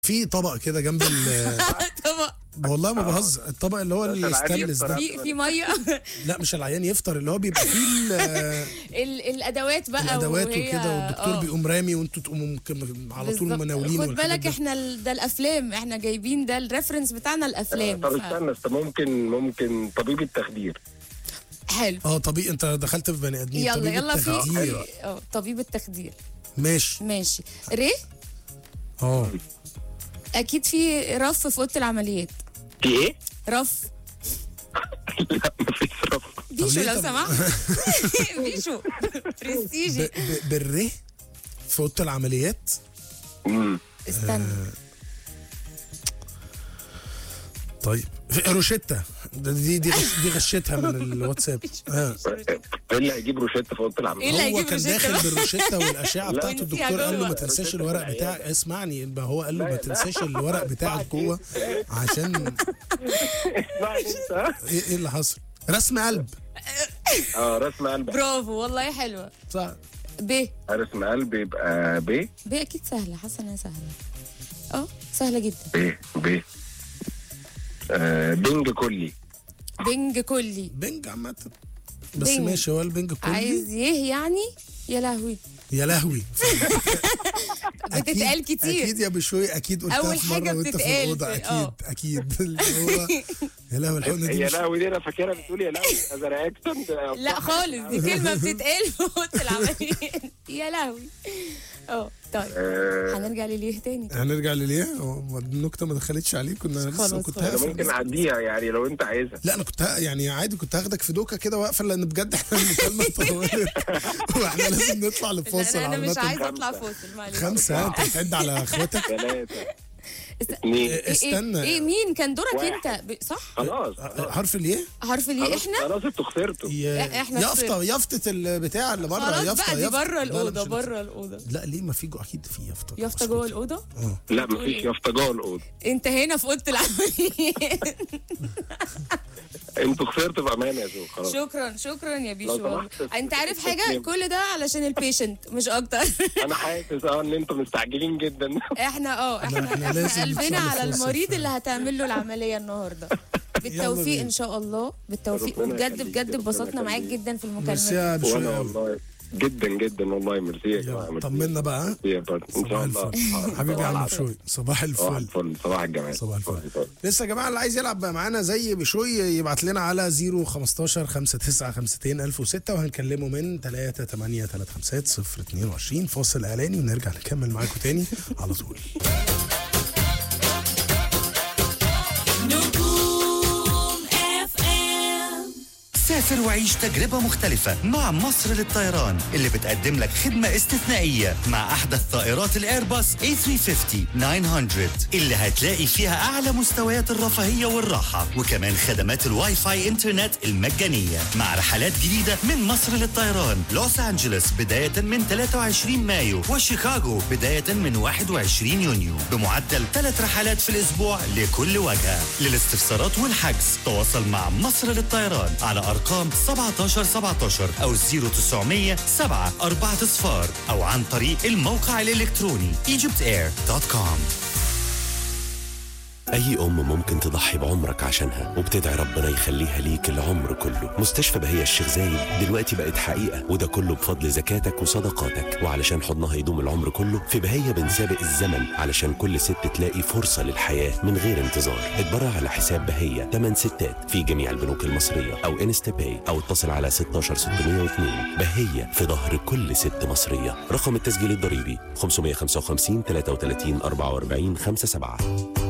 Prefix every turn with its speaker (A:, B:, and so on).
A: في طبق كده جنب
B: طبق
A: والله ما بهزر، الطبق اللي هو الستانلس ده.
B: في ميه.
A: لا مش العيان يفطر، اللي هو بيبقى فيه
B: الادوات بقى
A: الادوات
B: وهي
A: وكده، والدكتور بيقوم رامي وانتوا تقوموا على طول مناولين.
B: خد بالك احنا ده الافلام، احنا جايبين ده الريفرنس بتاعنا الافلام.
C: طب استنى، ممكن طبيب التخدير.
B: حلو.
A: طبيب، انت دخلت في بني ادمين.
B: يلا
A: التخدير.
B: في طبيب التخدير.
A: ماشي
B: ري.
A: اه
B: اكيد في رف في اوضه العمليات.
C: في ايه؟
B: رف.
C: لا مفيش رف.
B: بيشو لو سمحت. بيشو برستيجي.
A: بالري في اوضه العمليات.
B: استنى.
A: طيب روشيتا دي غشيتها من الواتساب.
C: ايه اللي هيجيب روشيتا في اوضه العمليات؟
A: هو كان داخل بالروشيتا والاشعه بتاعته، الدكتور قال له ما تنساش الورق بتاعك. اسمعني، هو قال له ما تنساش الورق بتاعك جوه عشان ايه اللي حصل؟ رسم قلب.
C: رسم قلب.
B: برافو والله حلوه.
A: صح.
C: رسم قلب يبقى ب
B: اكيد سهله، حاسه انها سهله. سهله جدا.
C: ب بنج كلي.
B: بنج كلي.
A: بنج عامة بس ماشي، هو البنج كلي
B: عايز يعني يا لهوي بتتقال كتير
A: اكيد يا بشوي، اكيد قلتها في مره وانت في الاوضه. اكيد اللي هو يا لهوي الحقنه دي.
C: يا لهوي دي انا فاكرها بتقول يا لهوي از رياكشن.
B: لا خالص، دي كلمه بتتقال في اوضه العمليات. يا لهوي. طيب هنرجع لليه النكته ما دخلتش عليك، كنا لسه كنت
C: ممكن اعديها يعني لو انت عايزها.
A: لا انا كنت يعني عادي، كنت هاخدك في دوكه كده واقفه، لان بجد احنا المكالمه طولت واحنا لازم نطلع لفاصل.
B: انا مش عايزه اطلع فاصل، معلش.
A: 5 انت بتعد على اخواتك.
C: 3
A: استنى.
B: ايه مين كان دورك انت؟ صح
C: خلاص.
A: حرف اليه
C: احنا خلاص انتوا خسرتوا.
B: احنا
A: يافطه البتاع اللي بره.
B: يافطه بره الاوضه.
A: لا ليه، ما في اكيد في
B: يافطه جوه الاوضه.
C: لا ما فيش يافطه جوه الاوضه.
B: انت هنا في اوضه العمليات.
C: انتوا خسرتوا بامانه يا زو. خلاص
B: شكرا يا بيشو. انت عارف حاجه، كل ده علشان البيشنت مش اكتر.
C: انا حاسس ان انتوا مستعجلين جدا.
B: احنا قلبنا على المريض اللي هتعمل له العمليه النهارده. بالتوفيق ان شاء الله، بالتوفيق. وبجد اتبسطنا معاك جدا في المكالمه دي.
C: وانا والله جدا والله. ميرسي.
A: طمنا بقى.
C: ان شاء الله
A: حبيبي يا عم بشوي. صباح الفل.
C: صباح الجمال.
A: صباح الفل. لسه يا جماعه اللي عايز يلعب معانا زي بشوي يبعت لنا على 015 59 52 1006 وهنكلمه من 3835022. فاصل اعلاني ونرجع نكمل معاكم تاني على طول.
D: سافر وعيش تجربة مختلفة مع مصر للطيران، اللي بتقدم لك خدمة استثنائية مع أحدث طائرات الإيرباص A350-900 اللي هتلاقي فيها أعلى مستويات الرفاهية والراحة، وكمان خدمات الواي فاي إنترنت المجانية، مع رحلات جديدة من مصر للطيران. لوس أنجلوس بداية من 23 مايو، وشيكاغو بداية من 21 يونيو، بمعدل 3 رحلات في الأسبوع لكل وجهة. للاستفسارات والحجز تواصل مع مصر للطيران على أرقام 1717 أو 0900 740 أو عن طريق الموقع الإلكتروني egyptair.com.
E: أي أم ممكن تضحي بعمرك عشانها وبتدعي ربنا يخليها ليك العمر كله. مستشفى بهية الشيخ زايد دلوقتي بقت حقيقة، وده كله بفضل زكاتك وصدقاتك. وعلشان حضنها يدوم العمر كله، في بهية بنسابق الزمن علشان كل ست تلاقي فرصة للحياة من غير انتظار. اتبرع على حساب بهية 8 ستات في جميع البنوك المصرية أو انستا باي، أو اتصل على 16602. بهية في ظهر كل ست مصرية. رقم التسجيل الضريبي 555 33 44 57.